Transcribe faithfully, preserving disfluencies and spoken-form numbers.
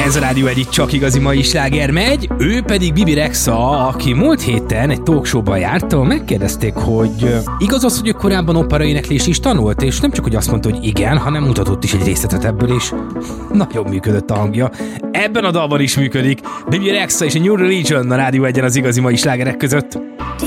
Ez a Rádió egy csak igazi mai sláger megy, ő pedig Bibi Rexha, aki múlt héten egy talkshowban járt, ahol megkérdezték, hogy igaz az, hogy ő korábban operaéneklés is tanult, és nem csak, hogy azt mondta, hogy igen, hanem mutatott is egy részletet ebből, és nagyon működött a hangja. Ebben a dalban is működik. Bibi Rexha és a New Religion a Rádió egyen az igazi mai slágerek között.